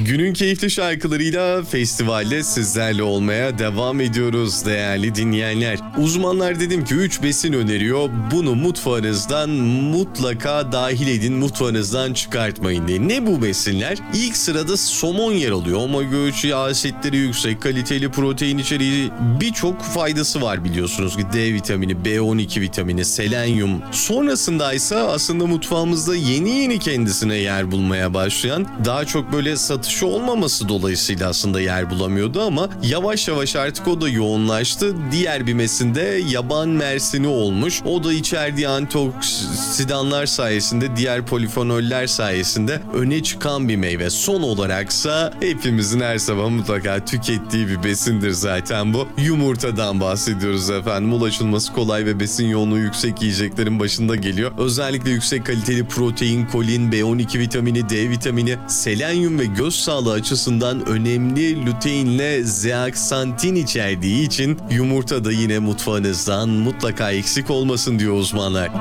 Günün keyifli şarkılarıyla festivalde sizlerle olmaya devam ediyoruz değerli dinleyenler. Uzmanlar dedim ki 3 besin öneriyor. Bunu mutfağınızdan mutlaka dahil edin, mutfağınızdan çıkartmayın diye. Ne bu besinler? İlk sırada somon yer alıyor. Omega 3 yağ asitleri yüksek, kaliteli protein içeriği, birçok faydası var biliyorsunuz ki D vitamini, B12 vitamini, selenyum. Sonrasında ise aslında mutfağımızda yeni kendisine yer bulmaya başlayan, daha çok böyle satışı olmaması dolayısıyla aslında yer bulamıyordu ama yavaş yavaş artık o da yoğunlaştı. Diğer bir besinde yaban mersini olmuş. O da içerdiği antioksidanlar sayesinde, diğer polifenoller sayesinde öne çıkan bir meyve. Son olaraksa hepimizin her sabah mutlaka tükettiği bir besindir zaten bu. Yumurtadan bahsediyoruz efendim. Ulaşılması kolay ve besin yoğunluğu yüksek yiyeceklerin başında geliyor. Özellikle yüksek kaliteli protein, kolin, B12 vitamini, D vitamini, selenyum ve göz sağlığı açısından önemli luteinle zeaksantin içerdiği için yumurta da yine mutfağınızdan mutlaka eksik olmasın diyor uzmanlar.